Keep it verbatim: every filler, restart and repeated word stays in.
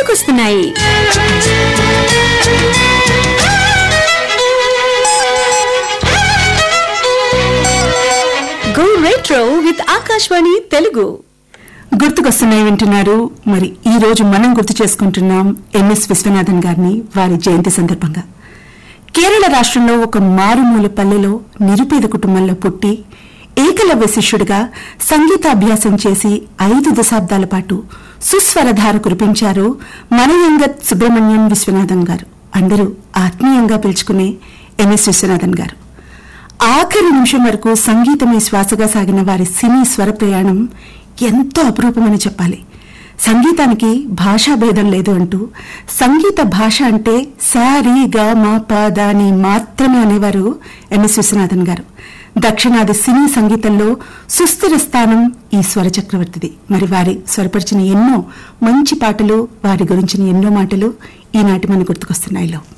గుర్తుకొస్తున్నాయి. Go retro with Akashvani Telugu. గుర్తుకొస్తున్నాయి వింటున్నారు. మరి ఈ రోజు మనం గుర్తు చేసుకుంటున్నాం ఎంఎస్ విశ్వనాథన్ గారిని వారి జయంతి సందర్భంగా. కేరళ రాష్ట్రంలో ఒక మారుమూల పల్లెలో నిరుపేద కుటుంబంలో పుట్టి ఏకలవ్య శిష్యుడిగా సంగీతాభ్యాసం చేసి ఐదు దశాబ్దాల పాటు సుస్వరధార కురిపించారు మనయంగత్ సుబ్రహ్మణ్యం విశ్వనాథన్ గారు. అందరూ ఆత్మీయంగా పిలుచుకునే ఎంఎస్ విశ్వనాథన్ గారు. ఆఖరి నిమిషం వరకు సంగీతమే శ్వాసగా సాగిన వారి సినీ స్వర ప్రయాణం ఎంతో అపురూపమని చెప్పాలి. సంగీతానికి భాషా భేదం లేదు అంటూ సంగీత భాష అంటే సారీ గా మా పాదాని మాత్రమే అనేవారు ఎంఎస్ విశ్వనాథన్ గారు. దక్షిణాది సినీ సంగీతంలో సుస్థిర స్థానం ఈ స్వర చక్రవర్తిది. మరి వారి స్వరపరిచిన ఎన్నో మంచి పాటలు, వారి గురించిన ఎన్నో మాటలు ఈనాటి మన గుర్తుకొస్తున్నాయిలో.